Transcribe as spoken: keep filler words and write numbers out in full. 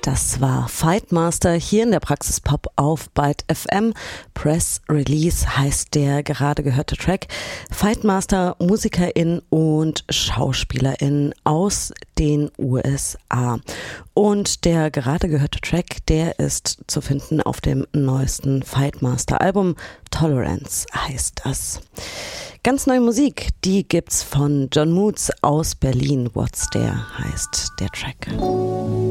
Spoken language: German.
Das war Fightmaster hier in der Praxis Pop auf Byte F M. Press Release heißt der gerade gehörte Track. Fightmaster, Musikerin und Schauspielerin aus den U S A. Und der gerade gehörte Track, der ist zu finden auf dem neuesten Fightmaster Album. Tolerance heißt das. Ganz neue Musik, die gibt's von John Moods aus Berlin. What's There heißt der Track.